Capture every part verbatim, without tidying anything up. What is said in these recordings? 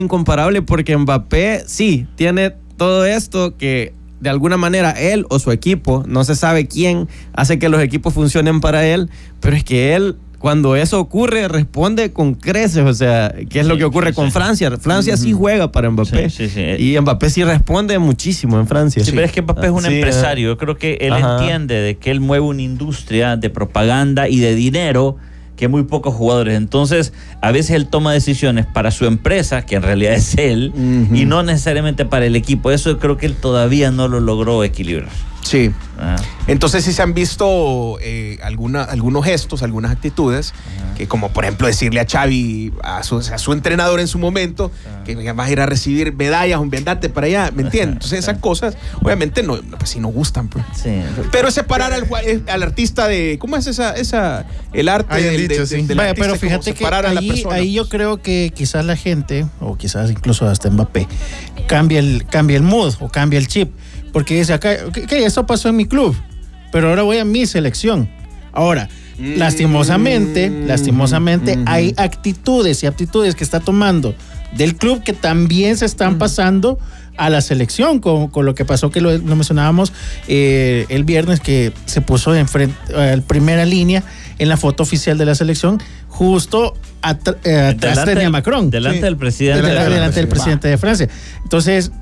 incomparable porque Mbappé sí tiene todo esto que de alguna manera él o su equipo, no se sabe quién hace que los equipos funcionen para él, pero es que él, cuando eso ocurre, responde con creces. O sea, ¿qué es sí, lo que ocurre sí, con sí. Francia? Francia uh-huh. sí juega para Mbappé. Sí, sí, sí. Y Mbappé sí responde muchísimo en Francia. Sí, sí. pero es que Mbappé es un sí, empresario. Yo creo que él Ajá. entiende de que él mueve una industria de propaganda y de dinero que muy pocos jugadores. Entonces, a veces él toma decisiones para su empresa, que en realidad es él, uh-huh. y no necesariamente para el equipo. Eso creo que él todavía no lo logró equilibrar. Sí. Ah. Entonces sí se han visto eh, alguna, algunos gestos, algunas actitudes, ah. que como por ejemplo decirle a Xavi, a su, a su entrenador en su momento, ah. que vas a ir a recibir medallas, un vendate para allá, ¿me entiendes? Entonces esas cosas obviamente no, pues sí no gustan, pues. Sí. Pero es separar al, al artista de, ¿cómo es esa, esa el arte del, dicho, de, sí. de, del Vaya, artista? pero fíjate que ahí, ahí yo creo que quizás la gente, o quizás incluso hasta Mbappé, cambia el, cambia el mood o cambia el chip. Porque dice acá, ¿qué, qué? Eso pasó en mi club, pero ahora voy a mi selección. Ahora, mm, lastimosamente, mm, lastimosamente mm, hay actitudes y aptitudes que está tomando del club que también se están mm. pasando a la selección, con, con lo que pasó, que lo, lo mencionábamos eh, el viernes, que se puso en frente, en primera línea en la foto oficial de la selección, justo atr- eh, atrás delante, tenía Macron. Delante sí, del presidente. Delante, de delante del presidente de Francia. Entonces,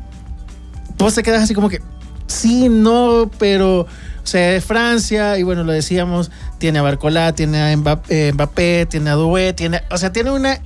vos te quedas así como que, sí, no, pero, o sea, es Francia, y bueno, lo decíamos, tiene a Barcola, tiene a Mbappé, Mbappé tiene a Doué, tiene, o sea, tiene una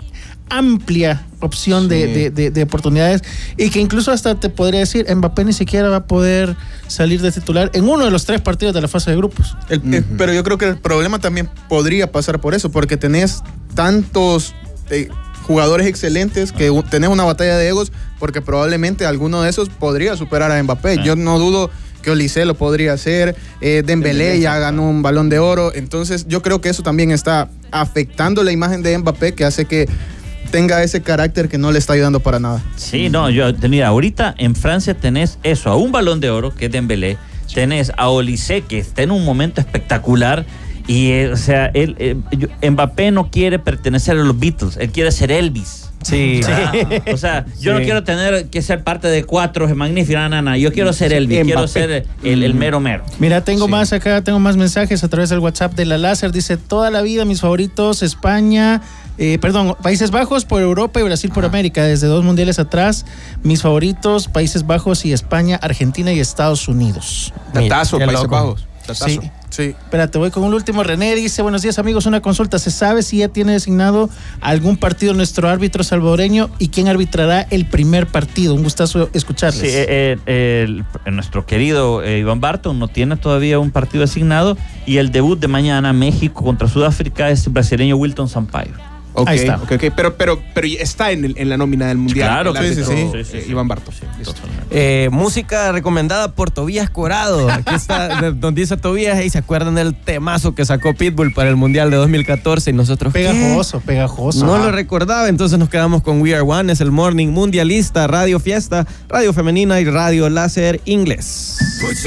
amplia opción sí. de, de, de, de oportunidades, y que incluso hasta te podría decir, Mbappé ni siquiera va a poder salir de titular en uno de los tres partidos de la fase de grupos. El, uh-huh. el, pero yo creo que el problema también podría pasar por eso, porque tenés tantos eh, jugadores excelentes que uh, tenés una batalla de egos, porque probablemente alguno de esos podría superar a Mbappé. Uh-huh. Yo no dudo que Olise lo podría hacer, eh, Dembélé, Dembélé ya ganó un Balón de Oro, entonces yo creo que eso también está afectando la imagen de Mbappé, que hace que tenga ese carácter que no le está ayudando para nada. Sí, no, yo, mira, ahorita en Francia tenés eso, a un Balón de Oro, que es Dembélé, tenés a Olise, que está en un momento espectacular, y, eh, o sea, él, eh, Mbappé no quiere pertenecer a los Beatles, él quiere ser Elvis. Sí. sí. O sea, yo sí. no quiero tener que ser parte de cuatro, es magnífica, nana. Yo quiero ser Elvis, Mbappé. Quiero ser el, el mero mero. Mira, tengo sí. más acá, tengo más mensajes a través del WhatsApp de la Láser. Dice, toda la vida mis favoritos, España, eh, perdón, Países Bajos por Europa y Brasil por ah. América. Desde dos mundiales atrás, mis favoritos, Países Bajos y España, Argentina y Estados Unidos. Datazo, Países loco. Bajos. Datazo. Sí. Sí. Espérate, voy con un último. René dice, buenos días amigos, una consulta. ¿Se sabe si ya tiene designado algún partido nuestro árbitro salvadoreño y quién arbitrará el primer partido? Un gustazo escucharles. Sí, eh, eh, el, nuestro querido eh, Iván Barton no tiene todavía un partido asignado, y el debut de mañana, México contra Sudáfrica, es el brasileño Wilton Sampaio. Okay, Ahí está. Okay, okay. Pero, pero, pero está en, el, en la nómina del mundial. Claro, sí, sí, sí, sí, sí, sí, eh, sí. Iván Bartos. Sí, eh, música recomendada por Tobías Corado. Aquí está, donde dice Tobías, y se acuerdan del temazo que sacó Pitbull para el mundial de dos mil catorce, y nosotros. Pegajoso, ¿qué? pegajoso. No ah. lo recordaba, entonces nos quedamos con We Are One, es el Morning Mundialista, Radio Fiesta, Radio Femenina y Radio Láser Inglés.